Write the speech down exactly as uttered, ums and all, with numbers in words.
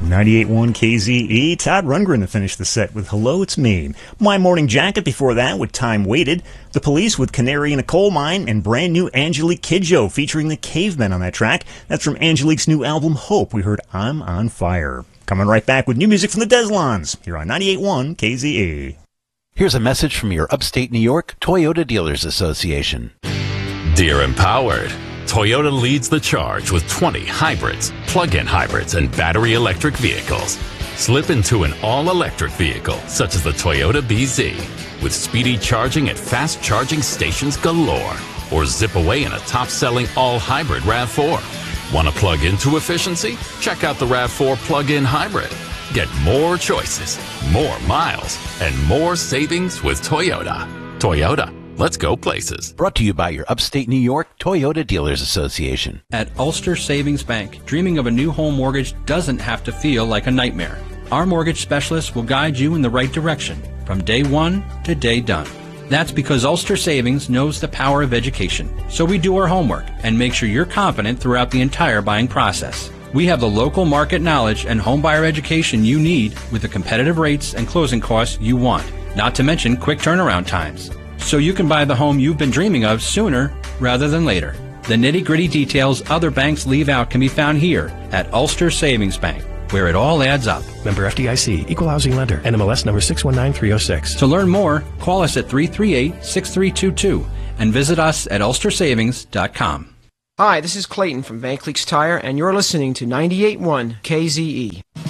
ninety-eight point one K Z E, Todd Rundgren to finish the set with Hello, It's Me. My Morning Jacket before that with Time Waited. The Police with Canary in a Coal Mine, and brand new Angelique Kidjo featuring the Cavemen on that track. That's from Angelique's new album Hope. We heard I'm on Fire. Coming right back with new music from the Deslons here on ninety-eight point one K Z E. Here's a message from your upstate New York Toyota Dealers Association. Dear Empowered, Toyota leads the charge with twenty hybrids, plug-in hybrids, and battery electric vehicles. Slip into an all-electric vehicle, such as the Toyota B Z, with speedy charging at fast charging stations galore. Or zip away in a top-selling all-hybrid RAV four. Want to plug into efficiency? Check out the RAV four plug-in hybrid. Get more choices, more miles, and more savings with Toyota. Toyota. Let's go places. Brought to you by your upstate New York Toyota Dealers Association. At Ulster Savings Bank, dreaming of a new home mortgage doesn't have to feel like a nightmare. Our mortgage specialists will guide you in the right direction from day one to day done. That's because Ulster Savings knows the power of education. So we do our homework and make sure you're confident throughout the entire buying process. We have the local market knowledge and homebuyer education you need with the competitive rates and closing costs you want, not to mention quick turnaround times. So you can buy the home you've been dreaming of sooner rather than later. The nitty-gritty details other banks leave out can be found here at Ulster Savings Bank, where it all adds up. Member F D I C, Equal Housing Lender, N M L S number six one nine three zero six. To learn more, call us at three three eight, six three two two and visit us at ulster savings dot com. Hi, this is Clayton from Van Cleek's Tire, and you're listening to ninety-eight point one K Z E.